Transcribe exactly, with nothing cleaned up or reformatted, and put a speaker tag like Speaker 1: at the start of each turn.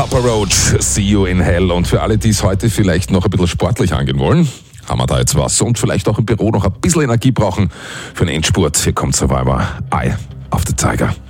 Speaker 1: Papa Roach, See You in Hell. Und für alle, die es heute vielleicht noch ein bisschen sportlich angehen wollen, haben wir da jetzt was und vielleicht auch im Büro noch ein bisschen Energie brauchen für den Endspurt. Hier kommt Survivor, Eye of the Tiger.